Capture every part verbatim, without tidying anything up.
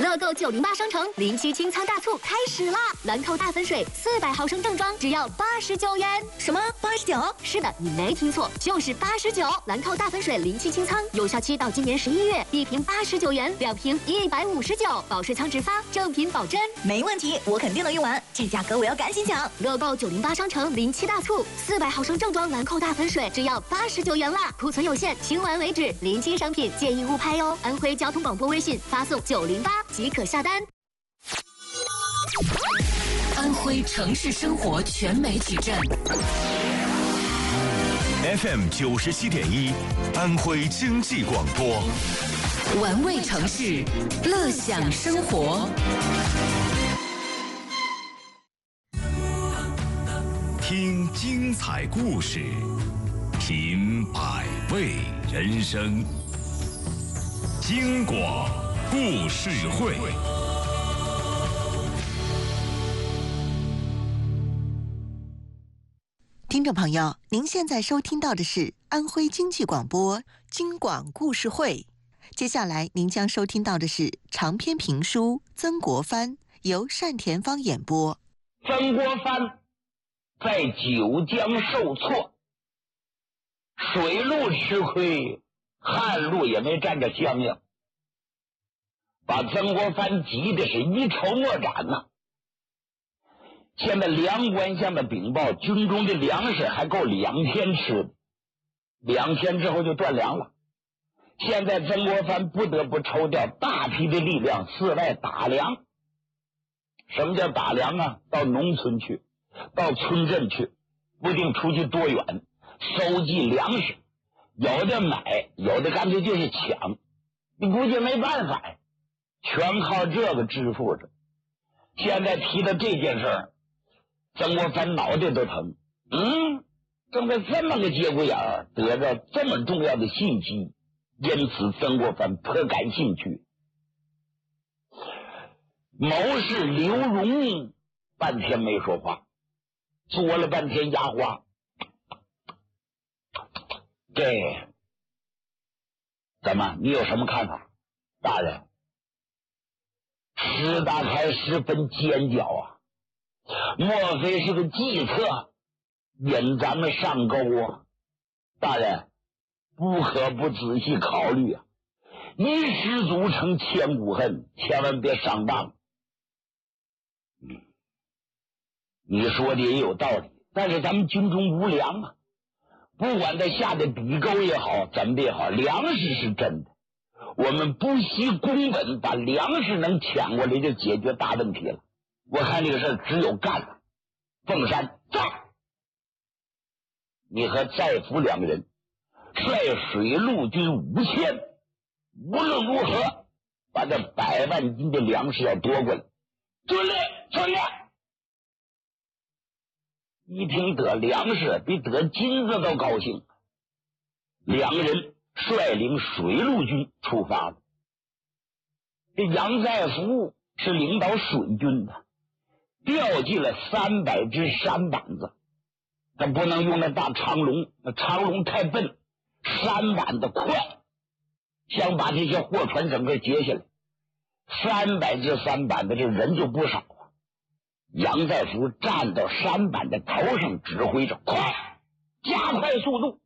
乐购九零八商城临期清仓大促开始啦！兰蔻大粉水四百毫升正装只要八十九元。 什么？八十九？ 是的，你没听错，就是八十九。兰蔻大粉水临期清仓，有效期到今年十一月，一瓶八十九元，两瓶一百五十九，保税仓直发，正品保真。 没问题，我肯定能用完，这价格我要赶紧抢。 乐购九零八商城临期大促，四百毫升正装兰蔻大粉水只要八十九元啦，库存有限，清完为止。临期商品建议勿拍哦。安徽交通广播微信发送九零八即可下单。 安徽城市生活全媒体站 F M 九十七点一，安徽经济广播， 玩味城市，乐享生活。 听精彩故事，品百味人生。京广故事会。 听众朋友，您现在收听到的是安徽经济广播京广故事会。接下来您将收听到的是长篇评书《曾国藩》，由单田芳演播。 曾国藩在九江受挫，水路吃亏，旱路也没占着相应，把曾国藩急的是一筹莫展呐、啊。现在粮官向的禀报，军中的粮食还够两天吃的，两天之后就断粮了。现在曾国藩不得不抽调大批的力量四外打粮。什么叫打粮啊？到农村去，到村镇去，不定出去多远，收集粮食，有的买，有的干脆就是抢，你估计没办法呀，全靠这个支付着。现在提到这件事儿，曾国藩脑袋都疼。嗯，正在这么个节骨眼儿得到这么重要的信息，因此曾国藩颇感兴趣。谋士刘荣半天没说话，嘬了半天牙花。这怎么？你有什么看法？大人，石达开十分奸狡啊，莫非是个计策引咱们上钩啊？大人，不可不仔细考虑啊！一失足成千古恨，千万别上当。嗯，你说的也有道理，但是咱们军中无粮啊，不管他下的笔钩也好，怎么的也好，粮食是真的，我们不惜工本把粮食能抢过来，就解决大问题了。我看这个事儿只有干了。凤山在，你和载福两个人率水陆军五千，无论如何把这百万斤的粮食要夺过来。遵令，遵令。一听得粮食，比得金子都高兴。两个人率领水陆军出发了。这杨再福是领导水军的，调集了三百只舢板子，他不能用那大长龙，那长龙太笨，舢板子快，想把这些货船整个截下来。三百只舢板子，这人就不少啊。杨再福站到舢板的头上，指挥着快，加快速度。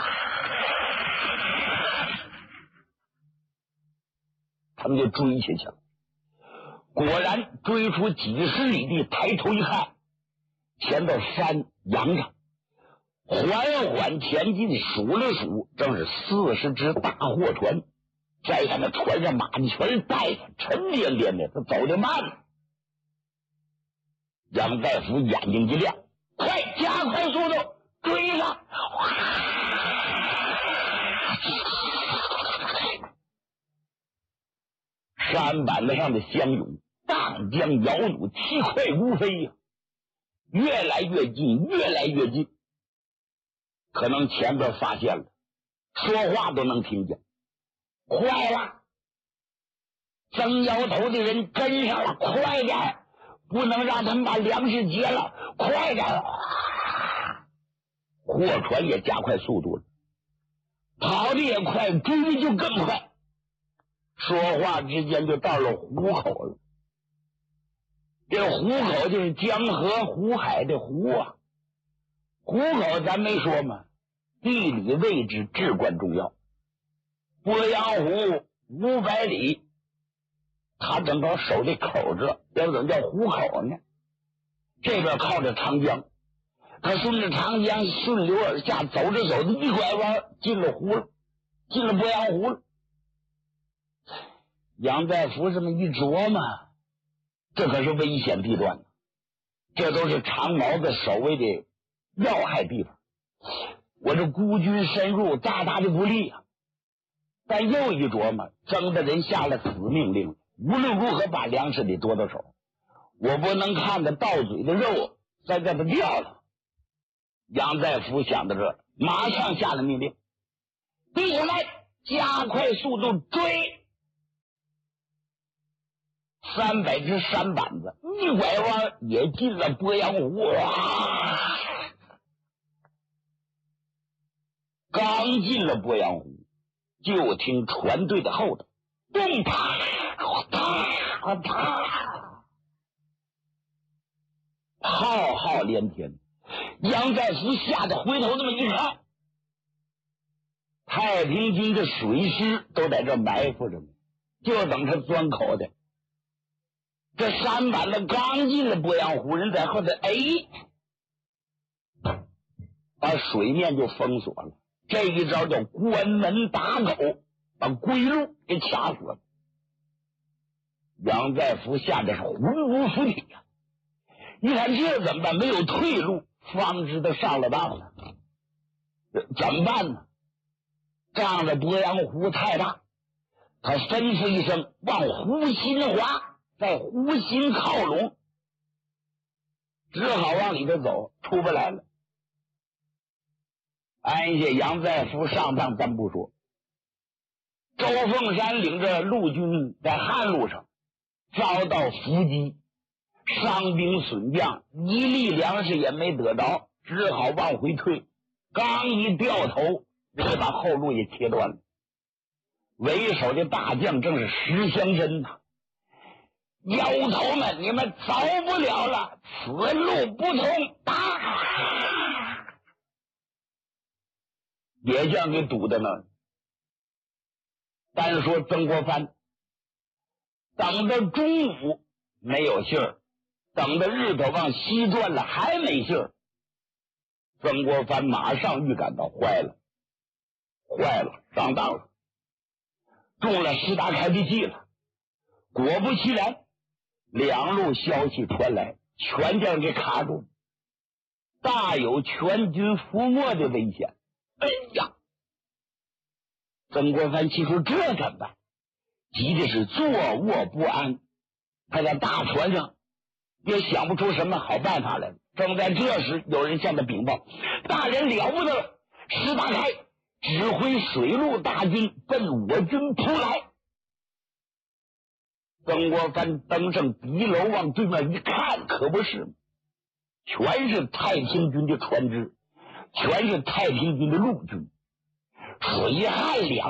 他们就追下去了。果然追出几十里地，抬头一看，前头山扬着，缓缓前进，数了数，正是四十只大货船，在他那船上马的全是带着，沉甸甸的，他走得慢了。杨大夫眼睛一亮，快加快速度追上！舢板子上的相拥，大江摇橹，气快如飞呀、啊，越来越近，越来越近。可能前边发现了，说话都能听见。坏了！曾摇头的人跟上了，快点！不能让他们把粮食劫了，快点！货船也加快速度了，跑得也快，追的就更快。 说话之间就到了湖口了。这湖口就是江河湖海的湖啊，湖口咱没说嘛，地理位置至关重要。鄱阳湖五百里，它正好守这口子，要怎么叫湖口呢？这边靠着长江，他顺着长江顺流而下，走着走着一拐弯进了湖了，进了鄱阳湖了。杨再福这么一琢磨，这可是危险地段，这都是长毛子守卫的要害地方，我这孤军深入大大的不利啊。但又一琢磨，征的人下了死命令，无论如何把粮食得夺到手，我不能看着到嘴的肉再给它掉了。杨再福想到这儿，马上下了命令，弟兄们加快速度追。三百只山板子一拐弯也进了鄱阳湖。哇！刚进了鄱阳湖，就听船队的后头咚啪啪啪，浩浩连天。杨再福吓得回头这么一看，太平军的水师都在这埋伏着呢，就等他钻口袋。这山板子刚进了鄱阳湖，人在后头哎，把水面就封锁了。这一招叫关门打狗，把归路给卡死了。杨再福吓得是魂不附体呀！你看这怎么办？没有退路，方知道上了当了。怎么办呢？仗着鄱阳湖太大，他吩咐一声，往湖心划。在湖心靠拢，只好往里头走，出不来了。安下杨再福上当咱不说，周凤山领着陆军在汉路上遭到伏击，伤兵损将，一粒粮食也没得着，只好往回退。刚一掉头，就把后路也切断了。为首的大将正是石乡珍呐。妖头们，你们走不了了，此路不通！啊！也将给堵在那儿。单说曾国藩，等到中午没有信儿，等到日头往西转了还没信儿，曾国藩马上预感到坏了，坏了，上当了，中了石达开的计了。果不其然，两路消息传来，全将给卡住，大有全军覆没的危险。哎呀！曾国藩气说这怎么办？急的是坐卧不安，他在大船上也想不出什么好办法来。正在这时，有人向他禀报：大人了不得了，石达开指挥水陆大军奔我军扑来。曾国藩登上敌楼，往对面一看，可不是，全是太平军的船只，全是太平军的陆军，水旱两